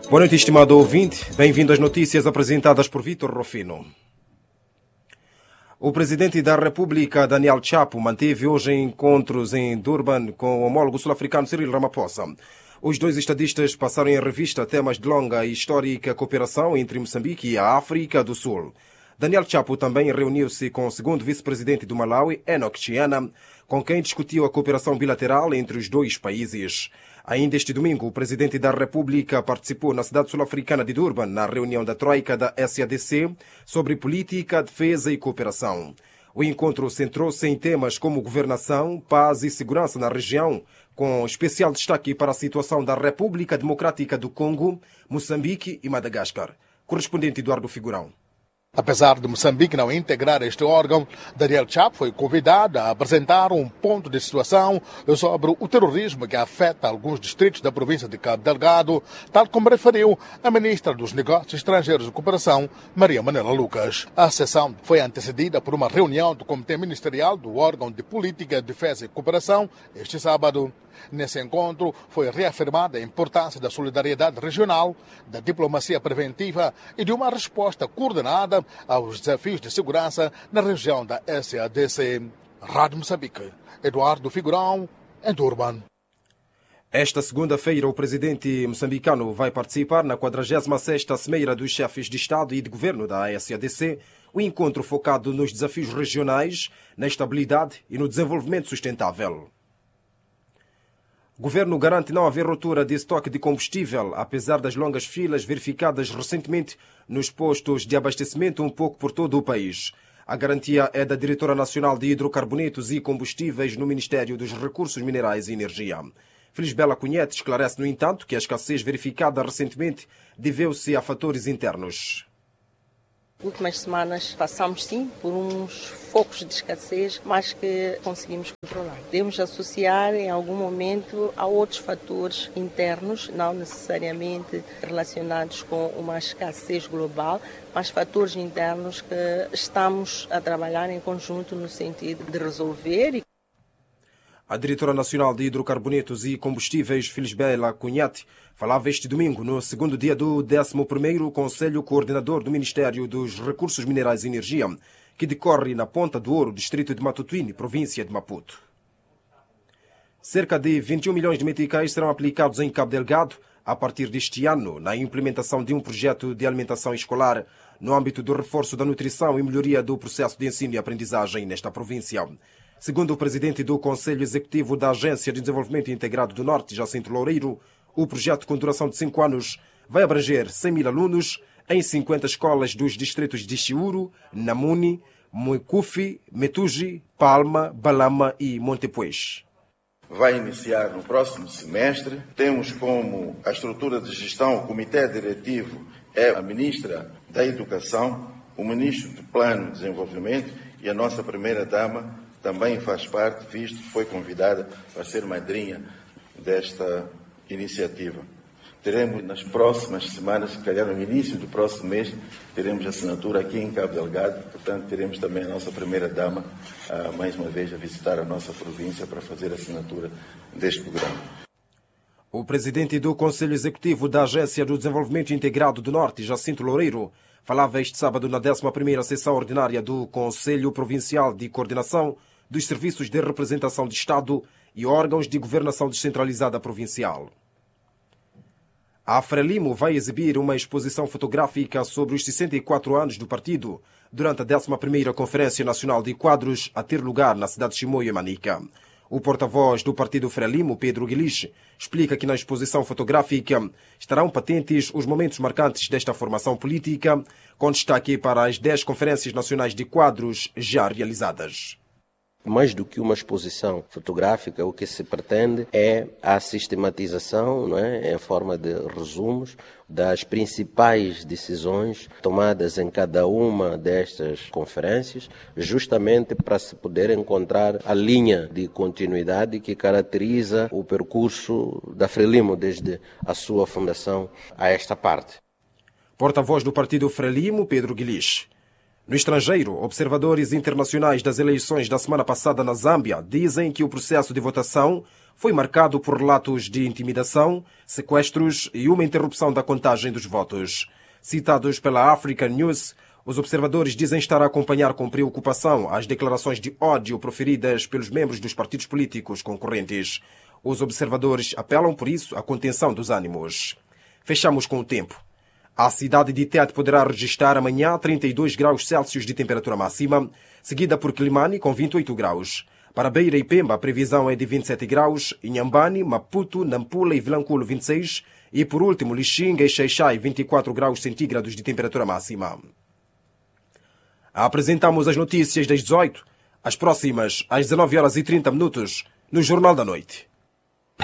Boa noite, estimado ouvinte. Bem-vindo às notícias apresentadas por Vítor Rufino. O presidente da República, Daniel Chapo, manteve hoje encontros em Durban com o homólogo sul-africano Cyril Ramaphosa. Os dois estadistas passaram em revista temas de longa e histórica cooperação entre Moçambique e a África do Sul. Daniel Chapo também reuniu-se com o segundo vice-presidente do Malawi, Enoch Chiana, com quem discutiu a cooperação bilateral entre os dois países. Ainda este domingo, o presidente da República participou na cidade sul-africana de Durban, na reunião da Troika da SADC sobre política, defesa e cooperação. O encontro centrou-se em temas como governação, paz e segurança na região, com especial destaque para a situação da República Democrática do Congo, Moçambique e Madagascar. Correspondente Eduardo Figurão. Apesar de Moçambique não integrar este órgão, Daniel Chapo foi convidado a apresentar um ponto de situação sobre o terrorismo que afeta alguns distritos da província de Cabo Delgado, tal como referiu a ministra dos Negócios Estrangeiros e Cooperação, Maria Manela Lucas. A sessão foi antecedida por uma reunião do Comitê Ministerial do órgão de Política, Defesa e Cooperação este sábado. Nesse encontro, foi reafirmada a importância da solidariedade regional, da diplomacia preventiva e de uma resposta coordenada aos desafios de segurança na região da SADC. Rádio Moçambique, Eduardo Figurão, em Durban. Esta segunda-feira, o presidente moçambicano vai participar na 46ª Cimeira dos Chefes de Estado e de Governo da SADC, o encontro focado nos desafios regionais, na estabilidade e no desenvolvimento sustentável. O governo garante não haver ruptura de estoque de combustível, apesar das longas filas verificadas recentemente nos postos de abastecimento um pouco por todo o país. A garantia é da Diretora Nacional de Hidrocarbonetos e Combustíveis no Ministério dos Recursos Minerais e Energia. Felisbela Cunhete esclarece, no entanto, que a escassez verificada recentemente deveu-se a fatores internos. Últimas semanas passamos sim por uns focos de escassez, mas que conseguimos controlar. Podemos associar em algum momento a outros fatores internos, não necessariamente relacionados com uma escassez global, mas fatores internos que estamos a trabalhar em conjunto no sentido de resolver. A Diretora Nacional de Hidrocarbonetos e Combustíveis, Felisbela Cunhete, falava este domingo, no segundo dia do 11º Conselho Coordenador do Ministério dos Recursos Minerais e Energia, que decorre na Ponta do Ouro, distrito de Matutuine, província de Maputo. Cerca de 21 milhões de meticais serão aplicados em Cabo Delgado a partir deste ano, na implementação de um projeto de alimentação escolar no âmbito do reforço da nutrição e melhoria do processo de ensino e aprendizagem nesta província. Segundo o presidente do Conselho Executivo da Agência de Desenvolvimento Integrado do Norte, Jacinto Loureiro, o projeto, com duração de 5 anos, vai abranger 100 mil alunos em 50 escolas dos distritos de Chiuru, Namuni, Moikufi, Metuji, Palma, Balama e Montepuez. Vai iniciar no próximo semestre. Temos como a estrutura de gestão, o comitê diretivo é a ministra da Educação, o ministro do Plano de Desenvolvimento e a nossa primeira-dama também faz parte, visto que foi convidada para ser madrinha desta iniciativa. Teremos nas próximas semanas, se calhar no início do próximo mês, teremos assinatura aqui em Cabo Delgado, portanto teremos também a nossa primeira-dama, mais uma vez, a visitar a nossa província para fazer a assinatura deste programa. O presidente do Conselho Executivo da Agência do Desenvolvimento Integrado do Norte, Jacinto Loureiro, falava este sábado na 11ª sessão ordinária do Conselho Provincial de Coordenação dos Serviços de Representação de Estado e órgãos de governação descentralizada provincial. A Frelimo vai exibir uma exposição fotográfica sobre os 64 anos do partido durante a 11ª Conferência Nacional de Quadros a ter lugar na cidade de Chimoio e Manica. O porta-voz do partido Frelimo, Pedro Guilich, explica que na exposição fotográfica estarão patentes os momentos marcantes desta formação política, com destaque para as 10 conferências nacionais de quadros já realizadas. Mais do que uma exposição fotográfica, o que se pretende é a sistematização, não é, em forma de resumos, das principais decisões tomadas em cada uma destas conferências, justamente para se poder encontrar a linha de continuidade que caracteriza o percurso da Frelimo desde a sua fundação a esta parte. Porta-voz do partido Frelimo, Pedro Guilich. No estrangeiro, observadores internacionais das eleições da semana passada na Zâmbia dizem que o processo de votação foi marcado por relatos de intimidação, sequestros e uma interrupção da contagem dos votos. Citados pela African News, os observadores dizem estar a acompanhar com preocupação as declarações de ódio proferidas pelos membros dos partidos políticos concorrentes. Os observadores apelam, por isso, à contenção dos ânimos. Fechamos com o tempo. A cidade de Tete poderá registrar amanhã 32 graus Celsius de temperatura máxima, seguida por Quilimane com 28 graus. Para Beira e Pemba, a previsão é de 27 graus, Inhambane, Maputo, Nampula e Vilanculo 26 e, por último, Lixinga e Xai-Xai 24 graus centígrados de temperatura máxima. Apresentamos as notícias das 18, as próximas às 19h30 no Jornal da Noite.